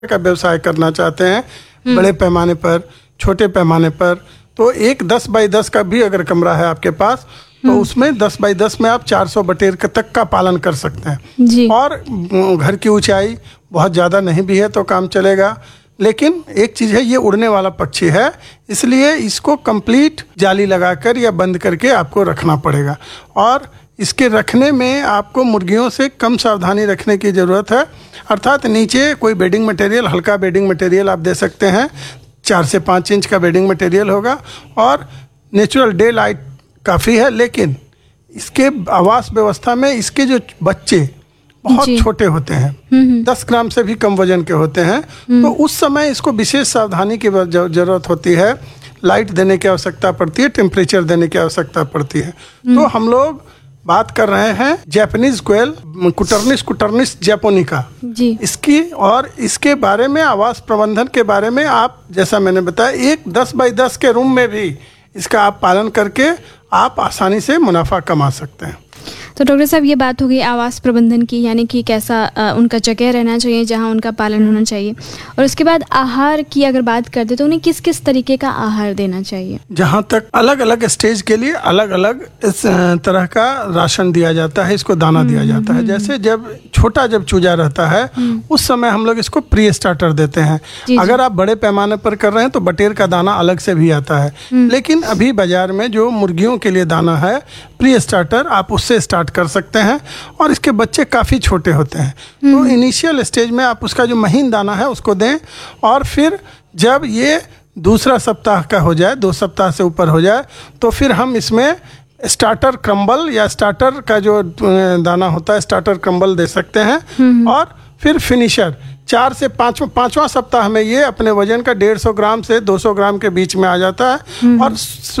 का व्यवसाय करना चाहते हैं बड़े पैमाने पर, छोटे पैमाने पर, तो एक 10 बाई 10 का भी अगर कमरा है आपके पास तो उसमें 10 बाई 10 में आप 400 बटेर तक का पालन कर सकते हैं जी। और घर की ऊंचाई बहुत ज़्यादा नहीं भी है तो काम चलेगा। लेकिन एक चीज़ है, ये उड़ने वाला पक्षी है, इसलिए इसको कंप्लीट जाली लगाकर या बंद करके आपको रखना पड़ेगा। और इसके रखने में आपको मुर्गियों से कम सावधानी रखने की ज़रूरत है, अर्थात नीचे कोई बेडिंग मटेरियल, हल्का बेडिंग मटेरियल आप दे सकते हैं, 4 से 5 इंच का बेडिंग मटेरियल होगा और नेचुरल डे लाइट काफ़ी है। लेकिन इसके आवास व्यवस्था में इसके जो बच्चे बहुत छोटे होते हैं, 10 ग्राम से भी कम वजन के होते हैं, तो उस समय इसको विशेष सावधानी की जरूरत होती है, लाइट देने की आवश्यकता पड़ती है, टेम्परेचर देने की आवश्यकता पड़ती है। तो हम लोग बात कर रहे हैं जापानीज कोयल कुटर्निस जापोनिका जी। इसकी, और इसके बारे में, आवास प्रबंधन के बारे में आप, जैसा मैंने बताया, एक 10 बाई 10 के रूम में भी इसका आप पालन करके आप आसानी से मुनाफा कमा सकते हैं। तो डॉक्टर साहब, ये बात हो गई आवास प्रबंधन की, यानी कि कैसा उनका जगह रहना चाहिए जहां उनका पालन होना चाहिए, और उसके बाद आहार की अगर बात करते तो उन्हें किस किस तरीके का आहार देना चाहिए? जहां तक अलग अलग स्टेज के लिए अलग अलग इस तरह का राशन दिया जाता है, इसको दाना दिया जाता है। जैसे जब चूजा रहता है उस समय हम लोग इसको प्री स्टार्टर देते हैं। अगर आप बड़े पैमाने पर कर रहे हैं तो बटेर का दाना अलग से भी आता है, लेकिन अभी बाजार में जो मुर्गियों के लिए दाना है प्री स्टार्टर, आप उससे स्टार्ट कर सकते हैं। और इसके बच्चे काफ़ी छोटे होते हैं, तो इनिशियल स्टेज में आप उसका जो महीन दाना है उसको दें, और फिर जब ये दूसरा सप्ताह का हो जाए, 2 सप्ताह से ऊपर हो जाए, तो फिर हम इसमें स्टार्टर क्रम्बल या स्टार्टर का जो दाना होता है स्टार्टर क्रम्बल दे सकते हैं। और फिर फिनिशर 4 से 5वां सप्ताह में ये अपने वजन का 150 ग्राम से 200 ग्राम के बीच में आ जाता है, और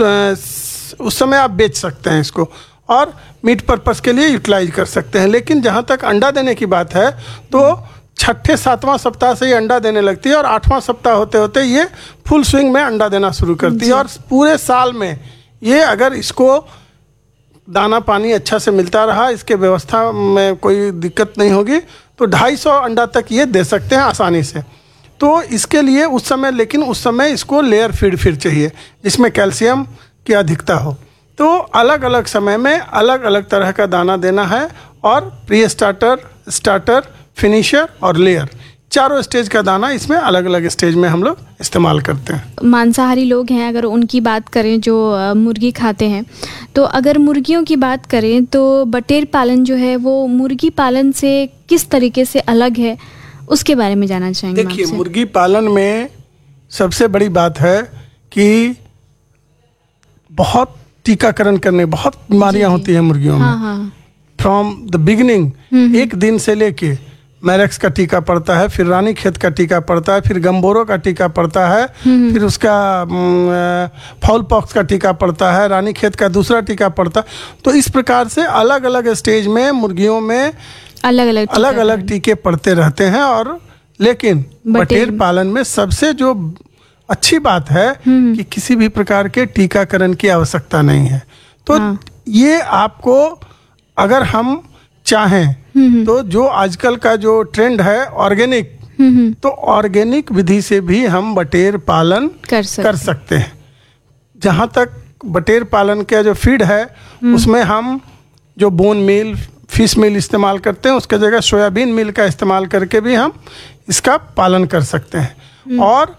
उस समय आप बेच सकते हैं इसको और मीट पर्पस के लिए यूटिलाइज कर सकते हैं। लेकिन जहाँ तक अंडा देने की बात है तो 6-7वां सप्ताह से ये अंडा देने लगती है, और 8वां सप्ताह होते होते ये फुल स्विंग में अंडा देना शुरू करती है। और पूरे साल में ये अगर इसको दाना पानी अच्छा से मिलता रहा, इसके व्यवस्था में कोई दिक्कत नहीं होगी, तो 250 अंडा तक ये दे सकते हैं आसानी से। तो इसके लिए उस समय इसको लेयर फीड फिर चाहिए जिसमें कैल्शियम की अधिकता हो। तो अलग अलग समय में अलग अलग तरह का दाना देना है, और प्री स्टार्टर, स्टार्टर, फिनिशर और लेयर, चारों स्टेज का दाना इसमें अलग अलग स्टेज में हम लोग इस्तेमाल करते हैं। मांसाहारी लोग हैं, अगर उनकी बात करें जो मुर्गी खाते हैं, तो अगर मुर्गियों की बात करें तो बटेर पालन जो है वो मुर्गी पालन से किस तरीके से अलग है, उसके बारे में जानना चाहेंगे। देखिए, मुर्गी पालन में सबसे बड़ी बात है कि बहुत टीकाकरण करने, बहुत बीमारियां होती हैं मुर्गियों में। फ्रॉम द बिगिनिंग, एक दिन से लेके मैरेक्स का टीका पड़ता है, फिर रानीखेत का टीका पड़ता है, फिर गम्बोरो का टीका पड़ता है, फिर उसका फाउल पॉक्स का टीका पड़ता है, रानीखेत का दूसरा टीका पड़ता है। तो इस प्रकार से अलग अलग स्टेज में मुर्गियों में अलग अलग टीके पड़ते रहते हैं। और लेकिन बटेर पालन में सबसे जो अच्छी बात है कि किसी भी प्रकार के टीकाकरण की आवश्यकता नहीं है। तो ये आपको, अगर हम चाहें तो जो आजकल का जो ट्रेंड है ऑर्गेनिक, तो ऑर्गेनिक विधि से भी हम बटेर पालन कर सकते हैं। जहाँ तक बटेर पालन का जो फीड है उसमें हम जो बोन मील, फिश मील इस्तेमाल करते हैं, उसके जगह सोयाबीन मील का इस्तेमाल करके भी हम इसका पालन कर सकते हैं। और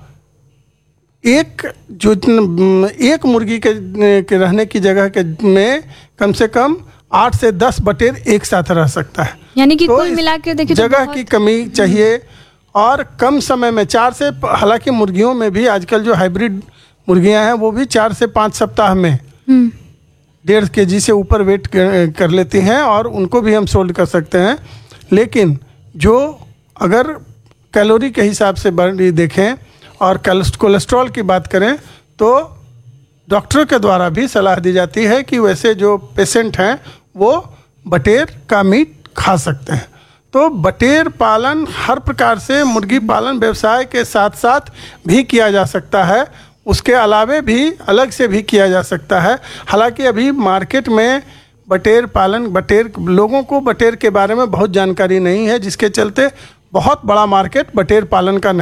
एक मुर्गी के रहने की जगह के में कम से कम 8 से 10 बटेर एक साथ रह सकता है, यानी कि कुल मिला के देखिए जगह की कमी चाहिए। और कम समय में 4 से, हालांकि मुर्गियों में भी आजकल जो हाइब्रिड मुर्गियां हैं वो भी 4 से 5 सप्ताह में 1.5 kg से ऊपर वेट कर लेती हैं, और उनको भी हम सोल्ड कर सकते हैं। लेकिन जो अगर कैलोरी के हिसाब से देखें और कोलेस्ट्रॉल की बात करें तो डॉक्टरों के द्वारा भी सलाह दी जाती है कि वैसे जो पेशेंट हैं वो बटेर का मीट खा सकते हैं। तो बटेर पालन हर प्रकार से मुर्गी पालन व्यवसाय के साथ साथ भी किया जा सकता है, उसके अलावे भी अलग से भी किया जा सकता है। हालांकि अभी मार्केट में लोगों को बटेर के बारे में बहुत जानकारी नहीं है, जिसके चलते बहुत बड़ा मार्केट बटेर पालन का